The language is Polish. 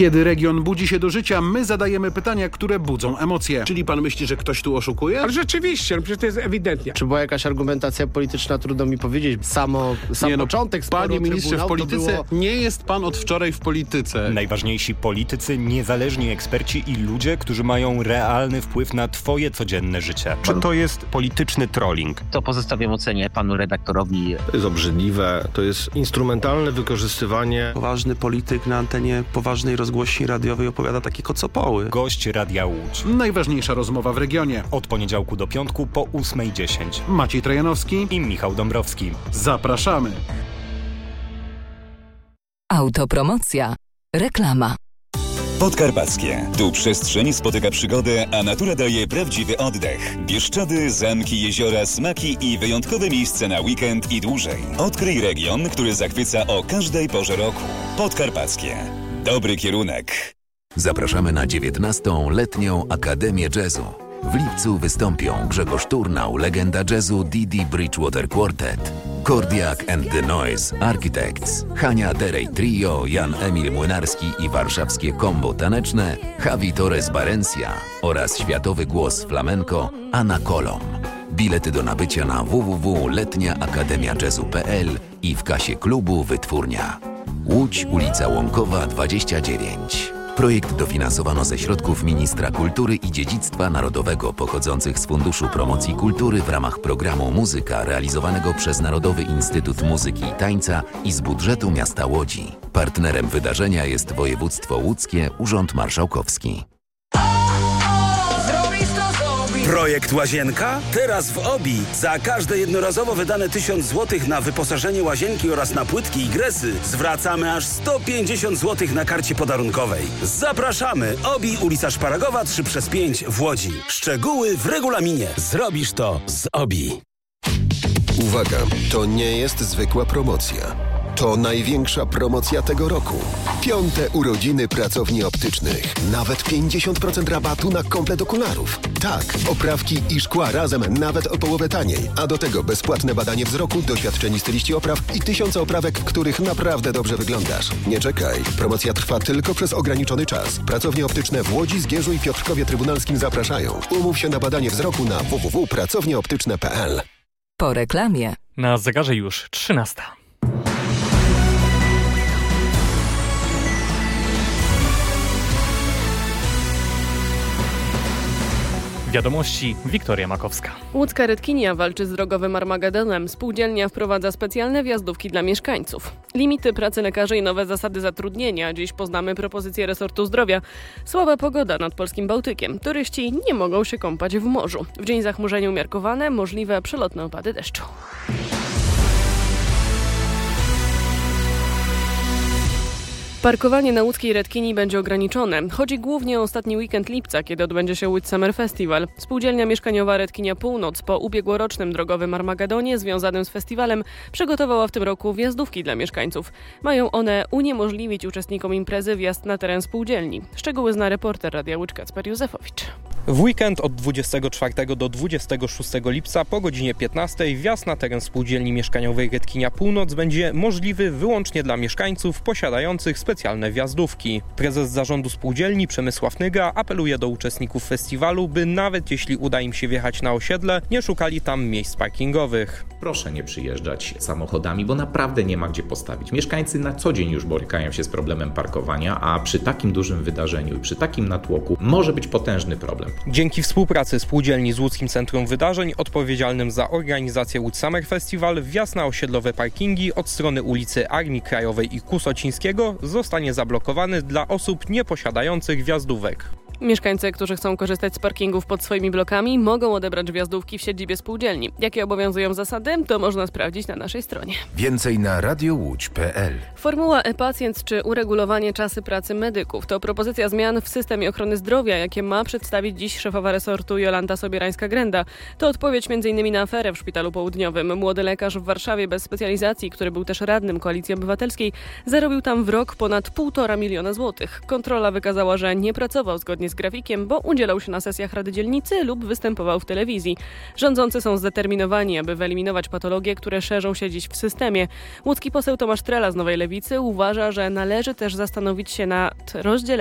Kiedy region budzi się do życia, my zadajemy pytania, które budzą emocje. Czyli pan myśli, że ktoś tu oszukuje? Ale rzeczywiście, przecież to jest ewidentnie. Czy była jakaś argumentacja polityczna, trudno mi powiedzieć. Sam początek sporu Panie ministrze, w polityce było... nie jest pan od wczoraj w polityce. Najważniejsi politycy, niezależni eksperci i ludzie, którzy mają realny wpływ na twoje codzienne życie. Czy to jest polityczny trolling? To pozostawiam ocenie panu redaktorowi. To jest obrzydliwe, to jest instrumentalne wykorzystywanie. Poważny polityk na antenie poważnej rozgłośni radiowej opowiada takie kocopoły. Gość Radia Łódź. Najważniejsza rozmowa w regionie. Od poniedziałku do piątku po 8:10. Maciej Trojanowski I Michał Dąbrowski. Zapraszamy. Autopromocja. Reklama. Podkarpackie. Tu przestrzeń spotyka przygodę, a natura daje prawdziwy oddech. Bieszczady, zamki, jeziora, smaki i wyjątkowe miejsce na weekend i dłużej. Odkryj region, który zachwyca o każdej porze roku. Podkarpackie. Dobry kierunek. Zapraszamy na 19. letnią Akademię Jazzu. W lipcu wystąpią Grzegorz Turnał, legenda jazzu Didi Bridgewater Quartet, Kordiak and the Noise Architects, Hania Derej Trio, Jan Emil Młynarski i warszawskie kombo taneczne, Javi Torres Barencia oraz światowy głos flamenco Anna Kolom. Bilety do nabycia na www.letniaakademiajazzu.pl i w kasie klubu Wytwórnia. Łódź, ulica Łąkowa 29. Projekt dofinansowano ze środków Ministra Kultury i Dziedzictwa Narodowego pochodzących z Funduszu Promocji Kultury w ramach programu Muzyka realizowanego przez Narodowy Instytut Muzyki i Tańca i z budżetu miasta Łodzi. Partnerem wydarzenia jest Województwo Łódzkie, Urząd Marszałkowski. Projekt Łazienka? Teraz w OBI. Za każde jednorazowo wydane 1000 zł na wyposażenie łazienki oraz na płytki i gresy zwracamy aż 150 zł na karcie podarunkowej. Zapraszamy! OBI, ulica Szparagowa 3/5 w Łodzi. Szczegóły w regulaminie. Zrobisz to z OBI. Uwaga, to nie jest zwykła promocja. To największa promocja tego roku. 5. urodziny pracowni optycznych. Nawet 50% rabatu na komplet okularów. Tak, oprawki i szkła razem nawet o połowę taniej. A do tego bezpłatne badanie wzroku, doświadczeni styliści opraw i 1000 oprawek, których naprawdę dobrze wyglądasz. Nie czekaj. Promocja trwa tylko przez ograniczony czas. Pracownie optyczne w Łodzi, Zgierzu i Piotrkowie Trybunalskim zapraszają. Umów się na badanie wzroku na www.pracownieoptyczne.pl. Po reklamie. Na zegarze już 13. Wiadomości, Wiktoria Makowska. Łódzka Redkinia walczy z drogowym Armagedonem. Spółdzielnia wprowadza specjalne wjazdówki dla mieszkańców. Limity pracy lekarzy i nowe zasady zatrudnienia. Dziś poznamy propozycje resortu zdrowia. Słaba pogoda nad polskim Bałtykiem. Turyści nie mogą się kąpać w morzu. W dzień zachmurzenie umiarkowane, możliwe przelotne opady deszczu. Parkowanie na łódzkiej Redkini będzie ograniczone. Chodzi głównie o ostatni weekend lipca, kiedy odbędzie się Łódź Summer Festival. Spółdzielnia mieszkaniowa Redkinia Północ po ubiegłorocznym drogowym Armagedonie związanym z festiwalem przygotowała w tym roku wjazdówki dla mieszkańców. Mają one uniemożliwić uczestnikom imprezy wjazd na teren spółdzielni. Szczegóły zna reporter Radia Łódź Kacper Józefowicz. W weekend od 24 do 26 lipca po godzinie 15 wjazd na teren spółdzielni mieszkaniowej Redkinia Północ będzie możliwy wyłącznie dla mieszkańców posiadających specjalne wjazdówki. Prezes zarządu spółdzielni Przemysław Nyga apeluje do uczestników festiwalu, by nawet jeśli uda im się wjechać na osiedle, nie szukali tam miejsc parkingowych. Proszę nie przyjeżdżać samochodami, bo naprawdę nie ma gdzie postawić. Mieszkańcy na co dzień już borykają się z problemem parkowania, a przy takim dużym wydarzeniu i przy takim natłoku może być potężny problem. Dzięki współpracy spółdzielni z Łódzkim Centrum Wydarzeń odpowiedzialnym za organizację Łódź Summer Festival wjazd na osiedlowe parkingi od strony ulicy Armii Krajowej i Kusocińskiego zostanie zablokowany dla osób nieposiadających wjazdówek. Mieszkańcy, którzy chcą korzystać z parkingów pod swoimi blokami, mogą odebrać wjazdówki w siedzibie spółdzielni. Jakie obowiązują zasady, to można sprawdzić na naszej stronie. Więcej na radiołódź.pl. Formuła e-pacjent czy uregulowanie czasu pracy medyków to propozycja zmian w systemie ochrony zdrowia, jakie ma przedstawić dziś szefowa resortu Jolanta Sobierańska-Grenda. To odpowiedź m.in. na aferę w Szpitalu Południowym. Młody lekarz w Warszawie bez specjalizacji, który był też radnym Koalicji Obywatelskiej, zarobił tam w rok ponad 1,5 miliona złotych. Kontrola wykazała, że nie pracował zgodnie z grafikiem, bo udzielał się na sesjach Rady Dzielnicy lub występował w telewizji. Rządzący są zdeterminowani, aby wyeliminować patologie, które szerzą się dziś w systemie. Łódzki poseł Tomasz Trela z Nowej Lewicy uważa, że należy też zastanowić się nad rozdzieleniem